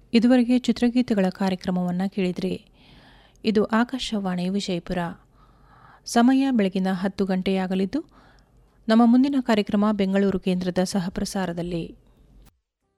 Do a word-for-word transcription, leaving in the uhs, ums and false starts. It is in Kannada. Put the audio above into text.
ಇದುವರೆಗೆ ಚಿತ್ರಗೀತೆಗಳ ಕಾರ್ಯಕ್ರಮವನ್ನು ಕೇಳಿದ್ರಿ. ಇದು ಆಕಾಶವಾಣಿ ವಿಜಯಪುರ. ಸಮಯ ಬೆಳಗಿನ ಹತ್ತು ಗಂಟೆಯಾಗಲಿದ್ದು, ನಮ್ಮ ಮುಂದಿನ ಕಾರ್ಯಕ್ರಮ ಬೆಂಗಳೂರು ಕೇಂದ್ರದ ಸಹಪ್ರಸಾರದಲ್ಲಿ.